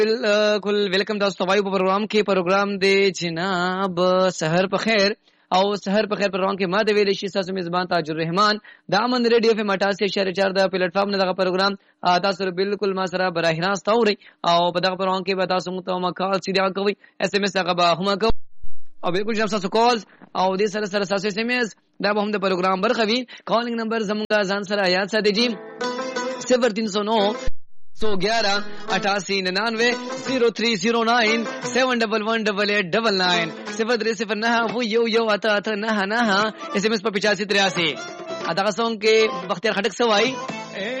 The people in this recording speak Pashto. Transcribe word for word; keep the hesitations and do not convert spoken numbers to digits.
बिल्कुल वेलकम दोस्तों वायु प्रोग्राम के प्रोग्राम दे जनाब सहर पे खैर او سحر په خیر پروګرام کې ما د ویلې شي تاسو میزبان تاج الرحمن دامن ریډیو په مټاسه اشاره چار د پلیټ فارم نه دغه پروګرام تاسو بالکل ما سره براه راست اوري او په دغه پروګرام کې به تاسو متوما کال سیده کوي اس ام اس هغه به هم کوي او بالکل جناب تاسو کال او د سره سره تاسو اس ام اس دا به هم د پروګرام برخه وي کالینګ نمبر زموږه ځان سره یاد ساتئ جی صفر तीन सौ नौ सौ ग्यारह अठासी निन्यानवे zero three zero nine seven double one double eight double nine सिफर थ्री सिफर नहा वो यो यो आता आता नहा नहा एस एम एस पर पिचासी तिरासी अदा सॉन्ग के बख्तियार खटक सवाई